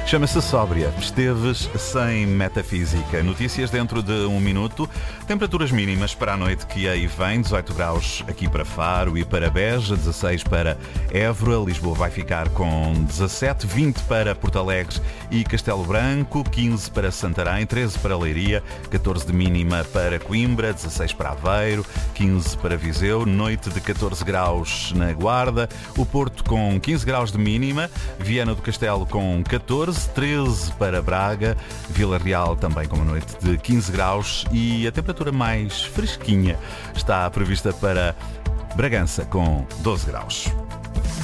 Chama-se Sóbria. Esteves sem metafísica. Notícias dentro de um minuto. Temperaturas mínimas para a noite que aí vem. 18 graus aqui para Faro e para Beja. 16 para Évora. Lisboa vai ficar com 17. 20 para Porto Alegre e Castelo Branco. 15 para Santarém. 13 para Leiria. 14 de mínima para Coimbra. 16 para Aveiro. 15 para Viseu. Noite de 14 graus na Guarda. O Porto com 15 graus de mínima. Viana do Castelo com 14. 13 para Braga, Vila Real também com uma noite de 15 graus e a temperatura mais fresquinha está prevista para Bragança com 12 graus.